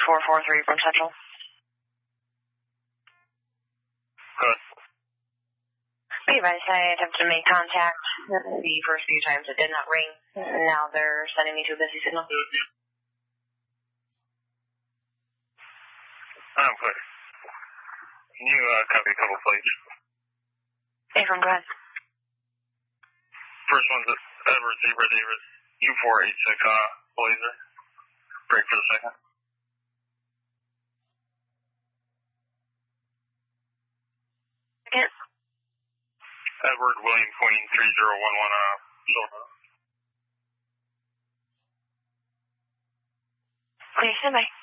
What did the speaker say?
443 from Central. Good. Be advised, I attempted to make contact the first few times. It did not ring. Now they're sending me to a busy signal. I'm clear. Can you copy a couple plates? Hey, from go ahead. First one's Edward Zebra Davis, 2486 Blazer. Break for the second. Second. Edward William Queen, 3011 Silver. Okay, stand by.